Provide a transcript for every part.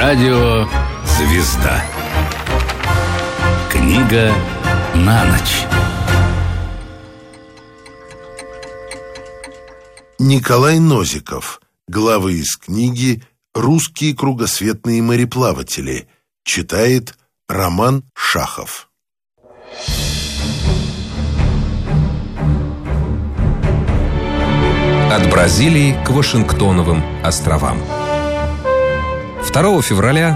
Радио «Звезда». Книга на ночь. Николай Нозиков. Главы из книги «Русские кругосветные мореплаватели». Читает Роман Шахов. От Бразилии к Вашингтоновым островам. 2 февраля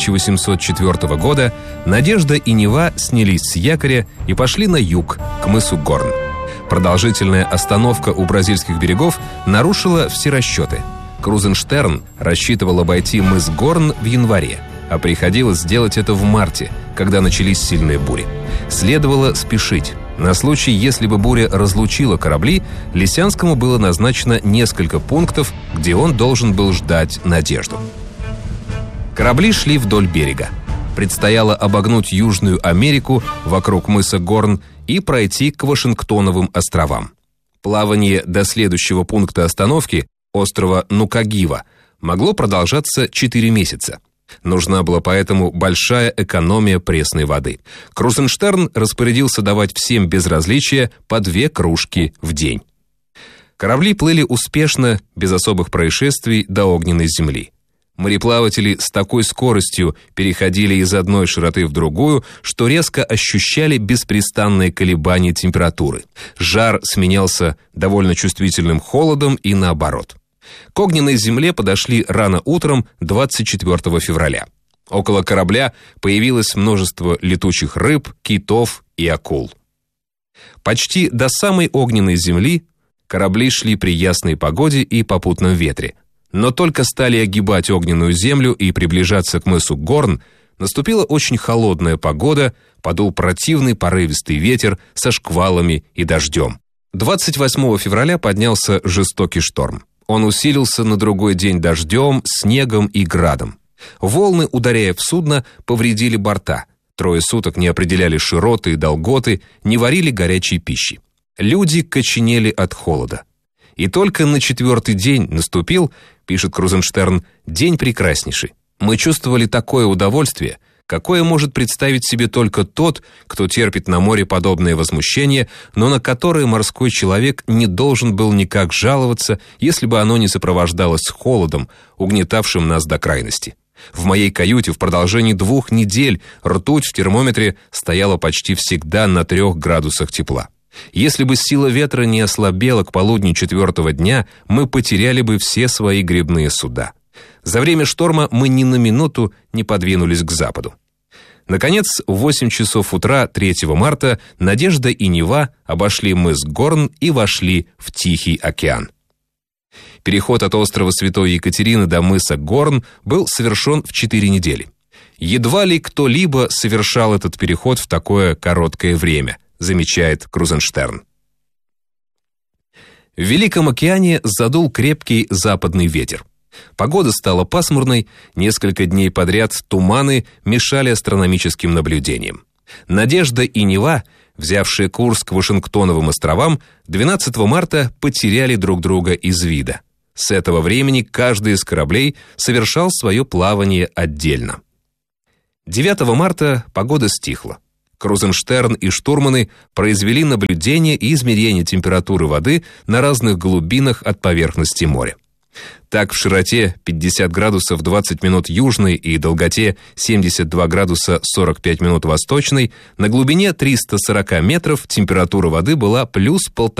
1804 года «Надежда» и «Нева» снялись с якоря и пошли на юг, к мысу Горн. Продолжительная остановка у бразильских берегов нарушила все расчеты. Крузенштерн рассчитывал обойти мыс Горн в январе, а приходилось сделать это в марте, когда начались сильные бури. Следовало спешить. На случай, если бы буря разлучила корабли, Лисянскому было назначено несколько пунктов, где он должен был ждать «Надежду». Корабли шли вдоль берега. Предстояло обогнуть Южную Америку вокруг мыса Горн и пройти к Вашингтоновым островам. Плавание до следующего пункта остановки, острова Нукагива, могло продолжаться 4 месяца. Нужна была поэтому большая экономия пресной воды. Крузенштерн распорядился давать всем без различия по 2 кружки в день. Корабли плыли успешно, без особых происшествий, до огненной земли. Мореплаватели с такой скоростью переходили из одной широты в другую, что резко ощущали беспрестанные колебания температуры. Жар сменялся довольно чувствительным холодом и наоборот. К огненной земле подошли рано утром 24 февраля. Около корабля появилось множество летучих рыб, китов и акул. Почти до самой огненной земли корабли шли при ясной погоде и попутном ветре. Но только стали огибать огненную землю и приближаться к мысу Горн, наступила очень холодная погода, подул противный порывистый ветер со шквалами и дождем. 28 февраля поднялся жестокий шторм. Он усилился на другой день дождем, снегом и градом. Волны, ударяя в судно, повредили борта. 3 суток не определяли широты и долготы, не варили горячей пищи. Люди коченели от холода. И только на 4-й день наступил, пишет Крузенштерн, день прекраснейший. Мы чувствовали такое удовольствие, какое может представить себе только тот, кто терпит на море подобное возмущение, но на которое морской человек не должен был никак жаловаться, если бы оно не сопровождалось холодом, угнетавшим нас до крайности. В моей каюте в продолжении 2 недель ртуть в термометре стояла почти всегда на 3 градусах тепла. Если бы сила ветра не ослабела к полудню 4-го дня, мы потеряли бы все свои гребные суда. За время шторма мы ни на минуту не подвинулись к западу. Наконец, в 8 часов утра 3 марта «Надежда» и «Нева» обошли мыс Горн и вошли в Тихий океан. Переход от острова Святой Екатерины до мыса Горн был совершен в 4 недели. Едва ли кто-либо совершал этот переход в такое короткое время, замечает Крузенштерн. В Великом океане задул крепкий западный ветер. Погода стала пасмурной, несколько дней подряд туманы мешали астрономическим наблюдениям. «Надежда» и «Нева», взявшие курс к Вашингтоновым островам, 12 марта потеряли друг друга из вида. С этого времени каждый из кораблей совершал свое плавание отдельно. 9 марта погода стихла. Крузенштерн и штурманы произвели наблюдение и измерение температуры воды на разных глубинах от поверхности моря. Так, в широте 50 градусов 20 минут южной и долготе 72 градуса 45 минут восточной, на глубине 340 метров температура воды была плюс 1,5